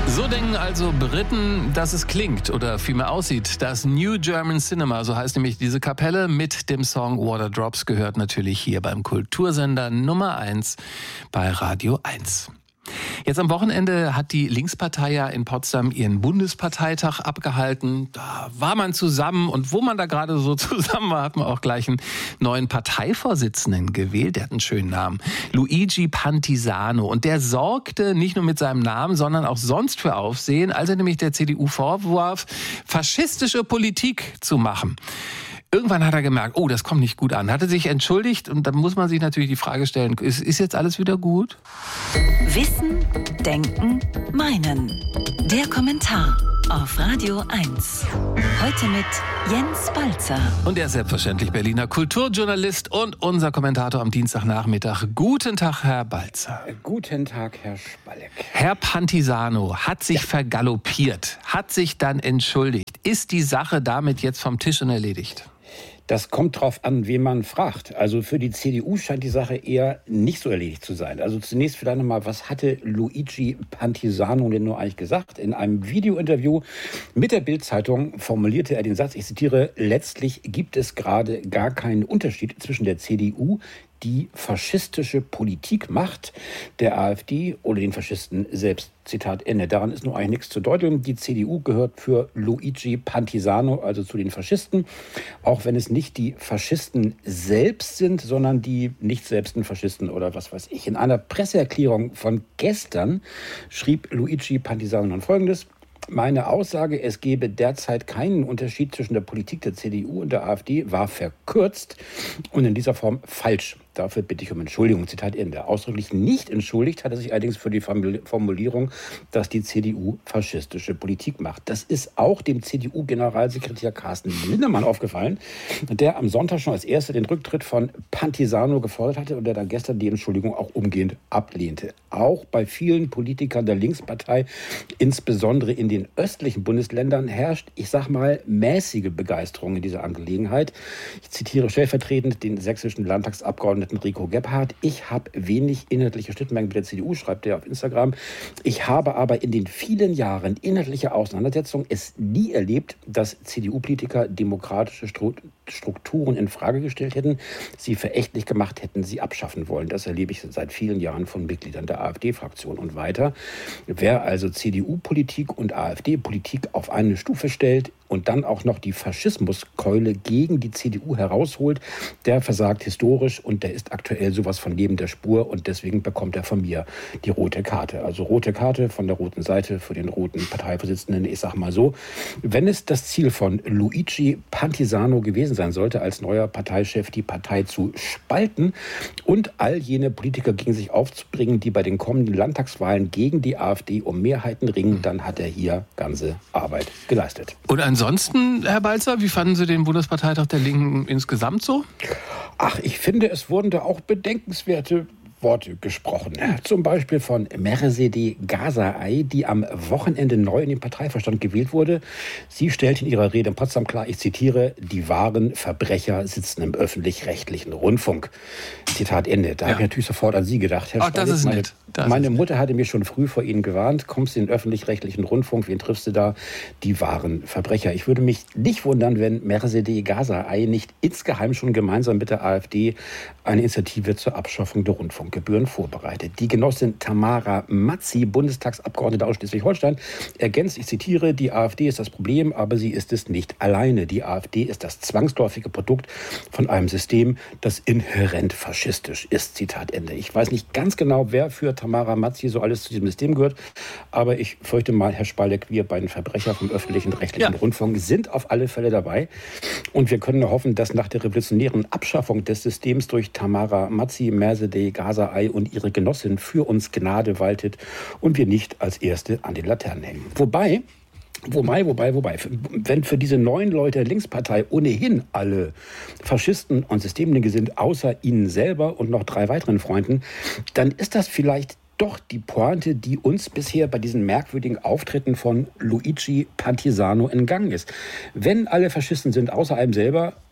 So denken also Briten, dass es klingt oder vielmehr aussieht. Das New German Cinema, so heißt nämlich diese Kapelle, mit dem Song Water Drops gehört natürlich hier beim Kultursender Nummer 1 bei Radio 1. Jetzt am Wochenende hat die Linkspartei ja in Potsdam ihren Bundesparteitag abgehalten. Da war man zusammen und wo man da gerade so zusammen war, hat man auch gleich einen neuen Parteivorsitzenden gewählt. Der hat einen schönen Namen. Luigi Pantisano. Und der sorgte nicht nur mit seinem Namen, sondern auch sonst für Aufsehen, als er nämlich der CDU vorwarf, faschistische Politik zu machen. Irgendwann hat er gemerkt, oh, das kommt nicht gut an. Hat er sich entschuldigt und dann muss man sich natürlich die Frage stellen, ist jetzt alles wieder gut? Wissen, Denken, Meinen. Der Kommentar auf Radio 1. Heute mit Jens Balzer. Und er ist selbstverständlich Berliner Kulturjournalist und unser Kommentator am Dienstagnachmittag. Guten Tag, Herr Balzer. Guten Tag, Herr Spalleck. Herr Pantisano hat sich vergaloppiert, hat sich dann entschuldigt. Ist die Sache damit jetzt vom Tisch und erledigt? Das kommt drauf an, wen man fragt. Also für die CDU scheint die Sache eher nicht so erledigt zu sein. Also zunächst vielleicht nochmal, was hatte Luigi Pantisano denn nur eigentlich gesagt? In einem Videointerview mit der Bild-Zeitung formulierte er den Satz, ich zitiere, letztlich gibt es gerade gar keinen Unterschied zwischen der CDU, die faschistische Politik macht, der AfD oder den Faschisten selbst. Zitat Ende. Daran ist nur eigentlich nichts zu deuteln. Die CDU gehört für Luigi Pantisano, also zu den Faschisten, auch wenn es nicht die Faschisten selbst sind, sondern die nicht selbsten Faschisten oder was weiß ich. In einer Presseerklärung von gestern schrieb Luigi Pantisano nun Folgendes. Meine Aussage, es gebe derzeit keinen Unterschied zwischen der Politik der CDU und der AfD, war verkürzt und in dieser Form falsch. Dafür bitte ich um Entschuldigung. Zitat Ende. Ausdrücklich nicht entschuldigt hat er sich allerdings für die Formulierung, dass die CDU faschistische Politik macht. Das ist auch dem CDU-Generalsekretär Carsten Linnemann aufgefallen, der am Sonntag schon als erster den Rücktritt von Pantisano gefordert hatte und der dann gestern die Entschuldigung auch umgehend ablehnte. Auch bei vielen Politikern der Linkspartei, insbesondere in den östlichen Bundesländern, herrscht, ich sag mal, mäßige Begeisterung in dieser Angelegenheit. Ich zitiere stellvertretend den sächsischen Landtagsabgeordneten Rico Gebhardt. Ich habe wenig inhaltliche Schnittmengen mit der CDU, schreibt er auf Instagram. Ich habe aber in den vielen Jahren inhaltlicher Auseinandersetzung es nie erlebt, dass CDU-Politiker demokratische Strukturen in Frage gestellt hätten, sie verächtlich gemacht hätten, sie abschaffen wollen. Das erlebe ich seit vielen Jahren von Mitgliedern der AfD-Fraktion. Und weiter, wer also CDU-Politik und AfD-Politik auf eine Stufe stellt und dann auch noch die Faschismuskeule gegen die CDU herausholt, der versagt historisch und der ist aktuell sowas von neben der Spur und deswegen bekommt er von mir die rote Karte. Also rote Karte von der roten Seite für den roten Parteivorsitzenden. Ich sag mal so, wenn es das Ziel von Luigi Pantisano gewesen sein sollte, als neuer Parteichef die Partei zu spalten und all jene Politiker gegen sich aufzubringen, die bei den kommenden Landtagswahlen gegen die AfD um Mehrheiten ringen, dann hat er hier ganze Arbeit geleistet. Und ansonsten, Herr Balzer, wie fanden Sie den Bundesparteitag der Linken insgesamt so? Ach, ich finde, es wurden da auch bedenkenswerte Worte gesprochen. Zum Beispiel von Merzede Gazaay, die am Wochenende neu in den Parteivorstand gewählt wurde. Sie stellt in ihrer Rede in Potsdam klar, ich zitiere, die wahren Verbrecher sitzen im öffentlich-rechtlichen Rundfunk. Zitat Ende. Da habe ich natürlich sofort an Sie gedacht, Herr das ist nett. Meine Mutter hatte mir schon früh vor Ihnen gewarnt, kommst du in den öffentlich-rechtlichen Rundfunk, wen triffst du da? Die wahren Verbrecher. Ich würde mich nicht wundern, wenn Merzede Gazaay nicht insgeheim schon gemeinsam mit der AfD eine Initiative zur Abschaffung der Rundfunkgebühren vorbereitet. Die Genossin Tamara Mazzi, Bundestagsabgeordnete aus Schleswig-Holstein, ergänzt, ich zitiere, die AfD ist das Problem, aber sie ist es nicht alleine. Die AfD ist das zwangsläufige Produkt von einem System, das inhärent faschistisch ist. Zitat Ende. Ich weiß nicht ganz genau, wer für Tamara Mazzi so alles zu diesem System gehört, aber ich fürchte mal, Herr Spalleck, wir beiden Verbrecher vom öffentlichen rechtlichen Rundfunk sind auf alle Fälle dabei und wir können nur hoffen, dass nach der revolutionären Abschaffung des Systems durch Tamara Mazzi, Merzede Gazaay und ihre Genossin für uns Gnade waltet und wir nicht als Erste an den Laternen hängen. Wobei, wenn für diese neuen Leute der Linkspartei ohnehin alle Faschisten und Systemlinke sind, außer ihnen selber und noch 3 weiteren Freunden, dann ist das vielleicht doch die Pointe, die uns bisher bei diesen merkwürdigen Auftritten von Luigi Pantisano entgangen ist. Wenn alle Faschisten sind, außer einem selber,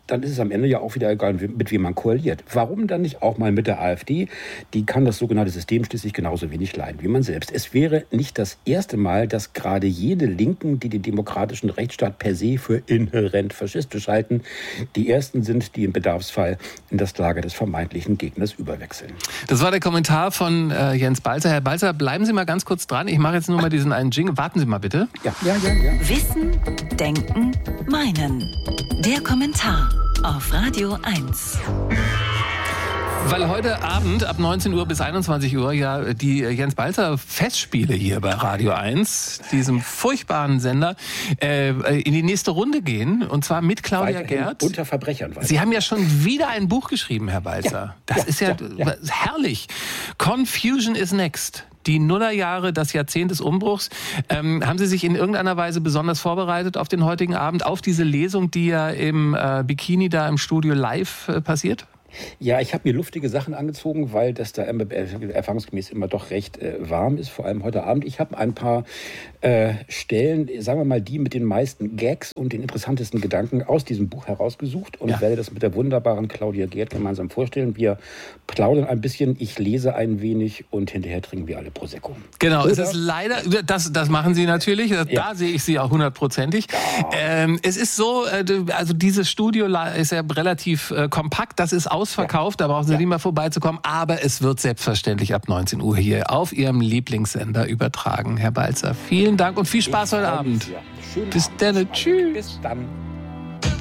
dann ist es am Ende ja auch wieder egal, mit wem man koaliert. Warum dann nicht auch mal mit der AfD? Die kann das sogenannte System schließlich genauso wenig leiden wie man selbst. Es wäre nicht das erste Mal, dass gerade jene Linken, die den demokratischen Rechtsstaat per se für inhärent faschistisch halten, die ersten sind, die im Bedarfsfall in das Lager des vermeintlichen Gegners überwechseln. Das war der Kommentar von Jens Balzer. Herr Balzer, bleiben Sie mal ganz kurz dran. Ich mache jetzt nur mal diesen einen Jingle. Warten Sie mal bitte. Ja. Wissen, Denken, Meinen. Der Kommentar auf Radio 1. Weil heute Abend ab 19 Uhr bis 21 Uhr ja die Jens Balzer Festspiele hier bei Radio 1, diesem furchtbaren Sender, in die nächste Runde gehen. Und zwar mit Claudia Gerd. Unter Verbrechern. Sie haben ja schon wieder ein Buch geschrieben, Herr Balzer. Das ist ja herrlich. Confusion is next. Die Nullerjahre, das Jahrzehnt des Umbruchs. Haben Sie sich in irgendeiner Weise besonders vorbereitet auf den heutigen Abend, auf diese Lesung, die ja im Bikini da im Studio live passiert? Ja, ich habe mir luftige Sachen angezogen, weil das da erfahrungsgemäß immer doch recht warm ist, vor allem heute Abend. Ich habe ein paar Stellen, sagen wir mal die mit den meisten Gags und den interessantesten Gedanken aus diesem Buch herausgesucht und werde das mit der wunderbaren Claudia Gerd gemeinsam vorstellen. Wir plaudern ein bisschen, ich lese ein wenig und hinterher trinken wir alle Prosecco. Genau, es ist leider, das machen Sie natürlich, da sehe ich Sie auch 100%. Es ist so, also dieses Studio ist ja relativ kompakt, das ist ausverkauft, da brauchen Sie nicht mehr vorbeizukommen, aber es wird selbstverständlich ab 19 Uhr hier auf Ihrem Lieblingssender übertragen. Herr Balzer, vielen Dank und viel Spaß heute Abend. Bis dann. Tschüss. Bis dann.